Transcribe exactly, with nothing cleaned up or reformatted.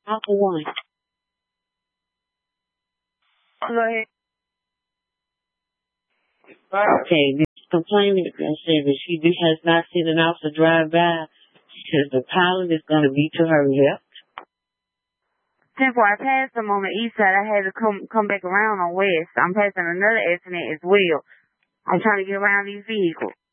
Alpha One. Go ahead. Okay, this complainant said that she has not seen an officer drive by. She says the pilot is going to be to her left. Since I passed them on the east side, I had to come come back around on west. I'm passing another accident as well. I'm trying to get around these vehicles.